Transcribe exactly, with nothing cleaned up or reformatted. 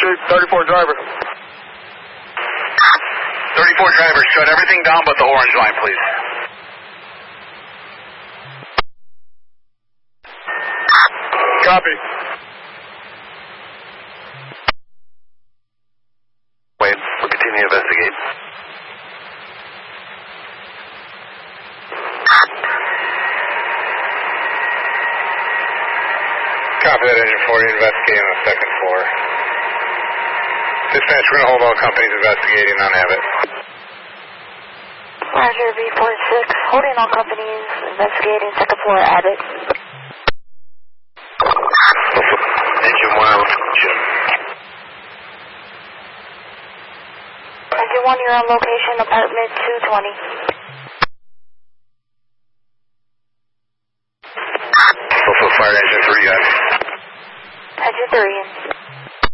thirty-four driver. thirty-four driver, shut everything down but the orange line, please. Copy. Wait, we'll continue to investigate. Copy that, engine forty, investigating on the second floor. Dispatch, we're going to hold all companies investigating on Abbott. Roger, B forty-six, holding all companies, investigating second floor Abbott. Engine one, location. Engine one, you're on location, apartment two twenty. Also fire engine three, guys. Engine three.